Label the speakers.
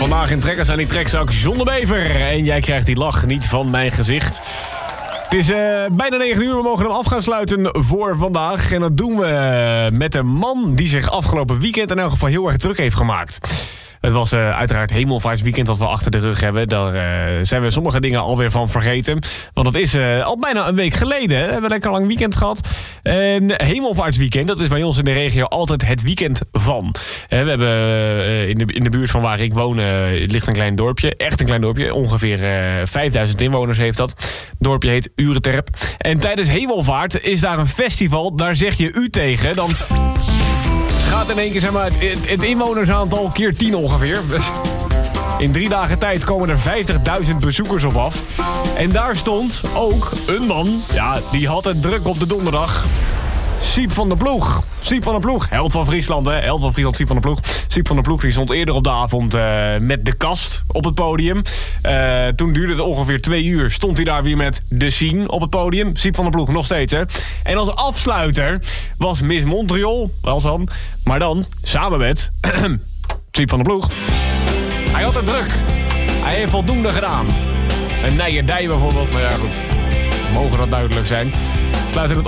Speaker 1: Vandaag in Trekkers aan die trekzak John de Bever. En jij krijgt die lach niet van mijn gezicht. Het is bijna 9 uur, we mogen hem af gaan sluiten voor vandaag. En dat doen we met een man die zich afgelopen weekend in elk geval heel erg druk heeft gemaakt. Het was uiteraard Hemelvaartsweekend wat we achter de rug hebben. Daar zijn we sommige dingen alweer van vergeten. Want het is al bijna een week geleden. We hebben lekker lang weekend gehad. Hemelvaartsweekend, dat is bij ons in de regio altijd het weekend van. We hebben in de buurt van waar ik woon, ligt een klein dorpje. Echt een klein dorpje. Ongeveer 5000 inwoners heeft dat. Het dorpje heet Ureterp. En tijdens Hemelvaart is daar een festival. Daar zeg je u tegen. Dan gaat in één keer zeg maar, het inwonersaantal keer 10 ongeveer. Dus in 3 dagen tijd komen er 50.000 bezoekers op af. En daar stond ook een man, ja, die had het druk op de donderdag. Siep van der Ploeg. Siep van der Ploeg. Held van Friesland, hè. Held van Friesland, Siep van der Ploeg. Siep van der Ploeg die stond eerder op de avond met De Kast op het podium. Toen duurde het ongeveer 2 uur. Stond hij daar weer met De Scene op het podium. Siep van der Ploeg nog steeds, hè. En als afsluiter was Miss Montreal, wel dan, maar dan samen met Siep van der Ploeg. Hij had het druk. Hij heeft voldoende gedaan. Een Nijerdij bijvoorbeeld, maar ja goed. Mogen dat duidelijk zijn. Sluiten het